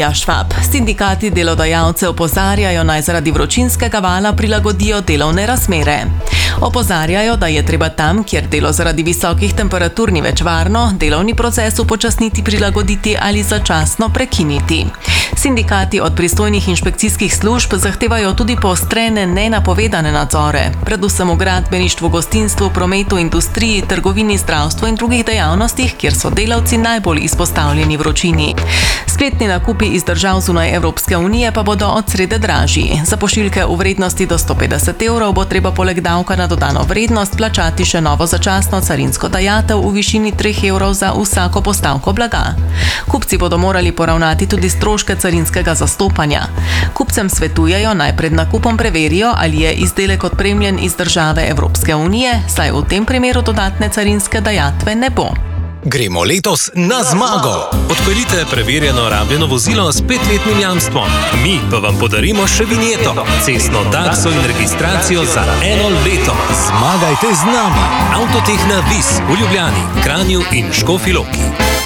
Švab. Sindikati delodajalce opozarjajo, naj zaradi vročinskega vala prilagodijo delovne razmere. Opozarjajo, da je treba tam, kjer delo zaradi visokih temperatur ni več varno, delovni proces upočasniti, prilagoditi ali začasno prekiniti. Sindikati od pristojnih inšpekcijskih služb zahtevajo tudi poostrene nenapovedane nadzore, predvsem v gradbeništvu, gostinstvu, prometu, industriji, trgovini, zdravstvu in drugih dejavnostih, kjer so delavci najbolj izpostavljeni vročini. Spletni nakupi iz držav zunaj Evropske unije pa bodo od srede dražji. Za pošiljke v vrednosti do 150 evrov bo treba poleg davka na dodano vrednost plačati še novo začasno carinsko dajatev v višini 3 evrov za vsako postavko blaga. Kupci bodo morali poravnati tudi stroške carinskega zastopanja. Kupcem svetujejo, naj pred nakupom preverijo, ali je izdelek odpremljen iz države Evropske unije, saj v tem primeru dodatne carinske dajatve ne bo. Gremo letos na zmago! Odpeljite preverjeno rabljeno vozilo s 5-letnim jamstvom. Mi pa vam podarimo še vinjeto, cestno takso in registracijo za 1 leto. Zmagajte z nami! Avtotehna Vis v Ljubljani, Kranju in Škofji Loki.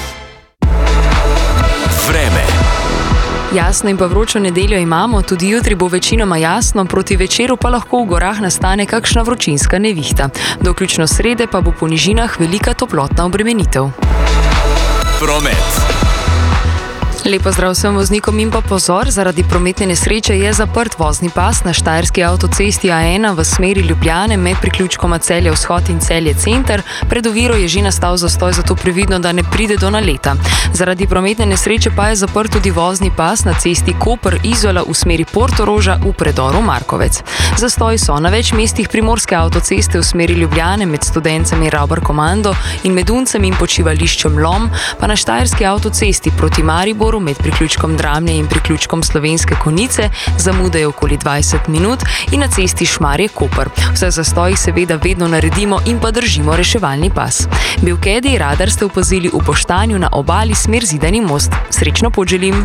Vreme. Jasno in pa vročo nedeljo imamo, tudi jutri bo večinoma jasno, proti večeru pa lahko v gorah nastane kakšna vročinska nevihta. Do vključno srede pa bo po nižinah velika toplotna obremenitev. Promet. Lepo zdrav vsem voznikom in pa pozor, zaradi prometne nesreče je zaprt vozni pas na štajerski avtocesti A1 v smeri Ljubljane med priključkoma Celje Vzhod in Celje Center. Pred oviro je že nastal zastoj, zato previdno, da ne pride do naleta. Zaradi prometne nesreče pa je zaprt tudi vozni pas na cesti Koper-Izola v smeri Portoroža v predoru Markovec. Zastoji so na več mestih primorske avtoceste v smeri Ljubljane med Studencem in Ravbar-Komando in med Uncem in počivališčem Lom, pa na štajerski avtocesti proti Mariboru med priključkom Dramlje in priključkom Slovenske Konjice zamudajo okoli 20 minut in na cesti Šmarje-Koper. Vse zastojih seveda vedno naredimo in pa držimo reševalni pas. Belkedi radar ste opazili v Poštanju na obali smer Zidani most. Srečno pot želim!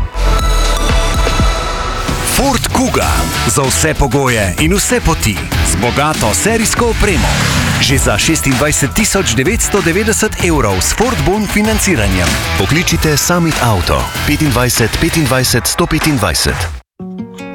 Ford Kuga. Za vse pogoje in vse poti. Z bogato serijsko opremo. Že za 26.990 evrov s Ford Bon financiranjem. Pokličite Summit Auto 25 25 125.